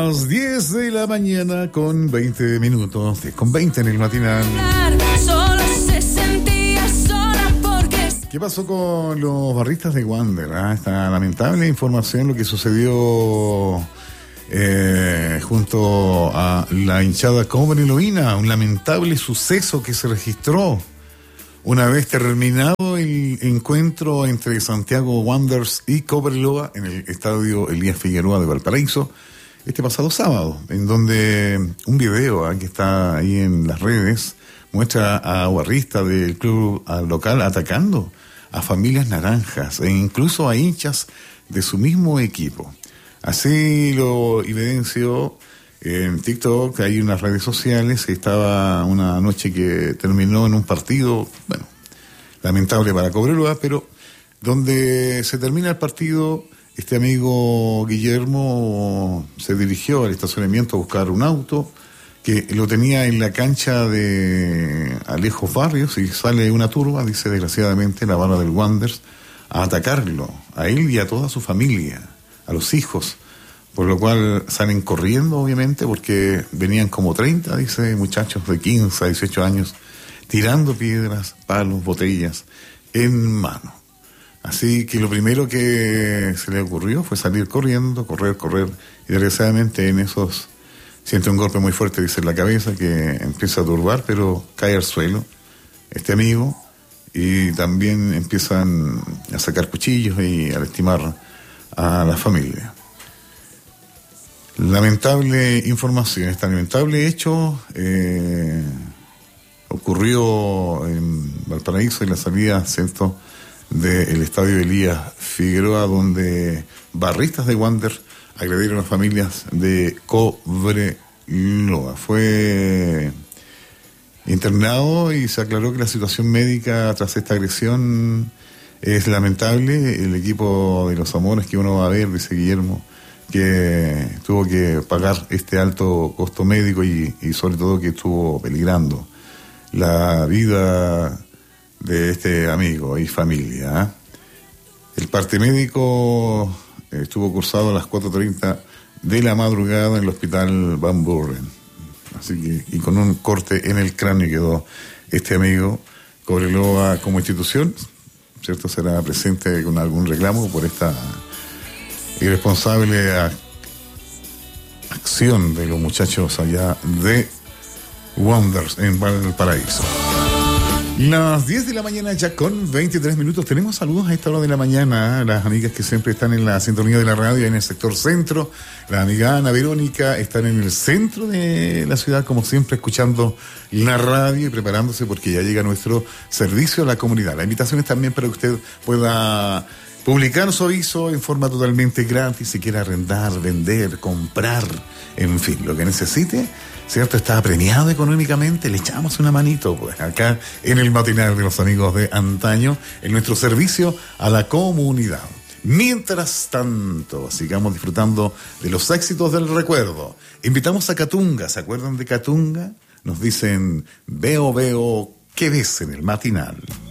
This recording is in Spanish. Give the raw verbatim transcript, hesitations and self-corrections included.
Las diez de la mañana con veinte minutos, diez con veinte en el matinal. Solo se sentía sola porque... ¿Qué pasó con los barristas de Wander? ¿Ah? Esta lamentable información, lo que sucedió eh, junto a la hinchada Cobreloa, un lamentable suceso que se registró una vez terminado el encuentro entre Santiago Wanderers y Cobreloa en el estadio Elías Figueroa de Valparaíso, este pasado sábado, en donde un video ¿eh? que está ahí en las redes muestra a barristas del club local atacando a familias naranjas e incluso a hinchas de su mismo equipo. Así lo evidenció en TikTok, hay unas redes sociales. Estaba una noche que terminó en un partido, bueno, lamentable para Cobreloa, pero donde se termina el partido, este amigo Guillermo se dirigió al estacionamiento a buscar un auto que lo tenía en la cancha de Alejos Barrios y sale una turba, dice desgraciadamente la bala del Wanderers, a atacarlo, a él y a toda su familia, a los hijos, por lo cual salen corriendo obviamente porque venían como treinta, dice, muchachos de quince a dieciocho años, tirando piedras, palos, botellas en mano. Así que lo primero que se le ocurrió fue salir corriendo, correr, correr, y desgraciadamente en esos siente un golpe muy fuerte, dice, en la cabeza, que empieza a turbar, pero cae al suelo este amigo, y también empiezan a sacar cuchillos y a lastimar a la familia. Lamentable información, este lamentable hecho eh, ocurrió en Valparaíso, en la salida centro del estadio Elías Figueroa, donde barristas de Wander agredieron a familias de Cobreloa. Fue internado y se aclaró que la situación médica tras esta agresión es lamentable. El equipo de los Amores que uno va a ver, dice Guillermo, que tuvo que pagar este alto costo médico y, y sobre todo que estuvo peligrando la vida de este amigo y familia. ¿eh? El parte médico estuvo cursado a las cuatro treinta de la madrugada en el hospital Van Buren. Así que, y con un corte en el cráneo quedó este amigo. Cobreloa como institución, ¿cierto?, será presente con algún reclamo por esta irresponsable a, acción de los muchachos allá de Wanderers en Valparaíso. Las diez de la mañana ya con veintitrés minutos. Tenemos saludos a esta hora de la mañana, las amigas que siempre están en la sintonía de la radio en el sector centro. La amiga Ana Verónica están en el centro de la ciudad, como siempre, escuchando la radio y preparándose porque ya llega nuestro servicio a la comunidad. La invitación es también para que usted pueda publicar su aviso en forma totalmente gratis, si quiere arrendar, vender, comprar, en fin, lo que necesite, ¿cierto? Está premiado económicamente, le echamos una manito, pues, acá en el matinal de los amigos de antaño, en nuestro servicio a la comunidad. Mientras tanto, sigamos disfrutando de los éxitos del recuerdo. Invitamos a Catunga, ¿se acuerdan de Catunga? Nos dicen, veo, veo, ¿qué ves en el matinal?